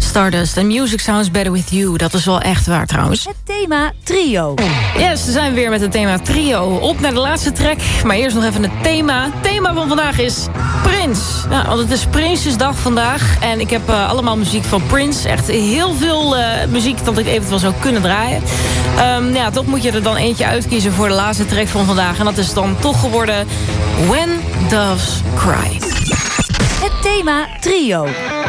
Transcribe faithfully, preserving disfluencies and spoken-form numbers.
Stardust and Music Sounds Better With You. Dat is wel echt waar trouwens. Het thema trio. Yes, we zijn weer met het thema trio. Op naar de laatste track, maar eerst nog even het thema. Het thema van vandaag is Prince. Nou, want het is Prinsjesdag vandaag. En ik heb uh, allemaal muziek van Prince. Echt heel veel uh, muziek dat ik eventueel zou kunnen draaien. Um, ja, toch moet je er dan eentje uitkiezen voor de laatste track van vandaag. En dat is dan toch geworden When Doves Cry. Het thema trio.